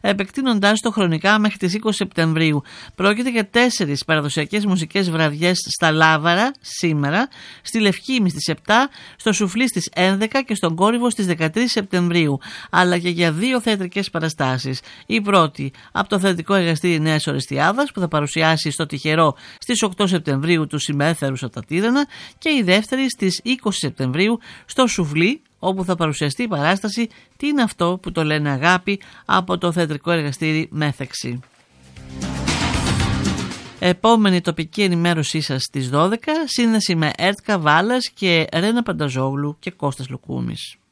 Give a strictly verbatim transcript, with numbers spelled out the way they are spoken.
επεκτείνοντάς το χρονικά μέχρι τις είκοσι Σεπτεμβρίου. Πρόκειται για τέσσερις παραδοσιακές μουσικές βραδιές στα Λάβαρα σήμερα, στη Λευκήμη στις επτά, στο Σουφλί στις έντεκα και στον Κόρυβο στις δεκατρείς Σεπτεμβρίου, αλλά και για δύο θεατρικές παραστάσεις. Η πρώτη από το Θεατρικό Εργαστήρι Νέας Ορεστιάδας που θα παρουσιάσει στο Τυχερό στις οκτώ Σεπτεμβρίου τους Ημέθερους από τα Τύρανα και η δεύτερη στις είκοσι Σεπτεμβρίου στο Σουφλί, όπου θα παρουσιαστεί η παράσταση «Τι είναι αυτό που το λένε αγάπη» από το Θεατρικό Εργαστήρι Μέθεξη. Επόμενη τοπική ενημέρωσή σας στις δώδεκα, σύνδεση με Έρτ Καβάλας και Ρένα Πανταζόγλου και Κώστας Λουκούμης.